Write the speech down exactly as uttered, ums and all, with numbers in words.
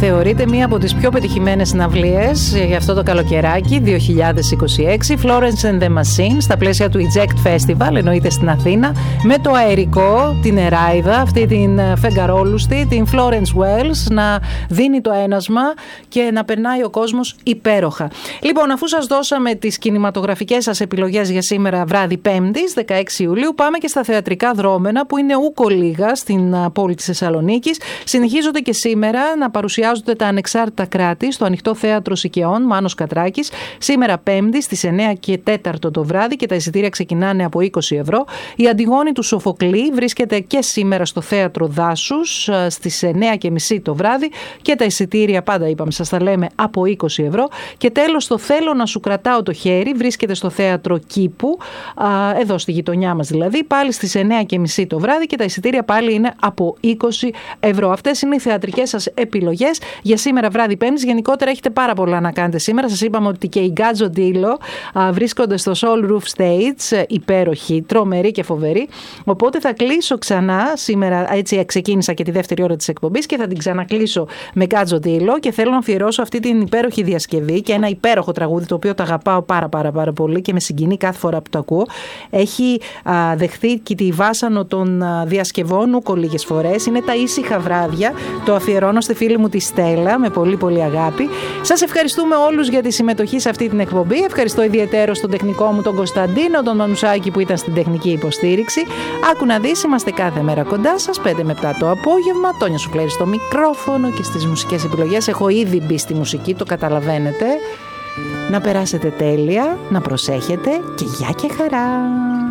Θεωρείται μία από τις πιο πετυχημένες συναυλίες για αυτό το καλοκαιράκι δύο χιλιάδες είκοσι έξι. Florence and the Machine στα πλαίσια του Eject Festival, εννοείται στην Αθήνα, με το αερικό, την Εράιδα, αυτή την φεγγαρόλουστη, την Florence Wells να δίνει το ένασμα και να περνάει ο κόσμος υπέροχα. Λοιπόν, αφού σας δώσαμε τις κινηματογραφικές σας επιλογές για σήμερα βράδυ Πέμπτης, δεκαέξι Ιουλίου, πάμε και στα θεατρικά δρόμενα που είναι ούκο λίγα στην πόλη της Θεσσαλονίκης. Συνεχίζονται και σήμερα να παρουσιάζονται τα ανεξάρτητα κράτη στο Ανοιχτό Θέατρο Σικαιών, Μάνος Κατράκης, σήμερα Πέμπτη στις εννιά και τέσσερα το βράδυ και τα εισιτήρια ξεκινάνε από είκοσι ευρώ. Η Αντιγόνη του Σοφοκλή βρίσκεται και σήμερα στο Θέατρο Δάσους στις εννιά και μισή το βράδυ και τα εισιτήρια, πάντα είπαμε, σας τα λέμε, από είκοσι ευρώ. Και τέλος, το Θέλω να σου κρατάω το χέρι βρίσκεται στο Θέατρο Κήπου, εδώ στη γειτονιά μας δηλαδή, πάλι στις εννιά και μισή το βράδυ και τα εισιτήρια πάλι είναι από είκοσι ευρώ. Αυτές είναι οι θεατρικές σας επιλογές για σήμερα βράδυ Πέμπτης. Γενικότερα έχετε πάρα πολλά να κάνετε σήμερα. Σας είπαμε ότι και οι Γκάτζο Ντίλο βρίσκονται στο Soul Roof Stage, υπέροχοι, τρομεροί και φοβεροί. Οπότε θα κλείσω ξανά σήμερα, έτσι ξεκίνησα και τη δεύτερη ώρα της εκπομπής και θα την ξανακλείσω με Γκάτζο Ντίλο και θέλω να αφιερώσω αυτή την υπέροχη διασκευή και ένα υπέροχο τραγούδι το οποίο το αγαπάω πάρα πάρα πάρα πολύ και με συγκινεί κάθε φορά που το ακούω. Έχει α, δεχθεί και τη βάσανο των α, διασκευών ούκο λίγες φορές. Είναι τα ήσυχα βράδια. Το αφιερώνω στη φίλη μου τη Στέλλα με πολύ πολύ αγάπη. Σας ευχαριστούμε όλους για τη συμμετοχή σε αυτή την εκπομπή. Ευχαριστώ ιδιαίτερο στον τεχνικό μου τον Κωνσταντίνο, τον Μανουσάκη που ήταν στην τεχνική υποστήριξη. Άκου να δεις, είμαστε κάθε μέρα κοντά σας, πέντε με επτά το απόγευμα. Τόνια Σουκλέρη στο μικρόφωνο και στις μουσικές επιλογές. Έχω ήδη μπει στη μουσική, το καταλαβαίνετε. Να περάσετε τέλεια, να προσέχετε και γεια και χαρά.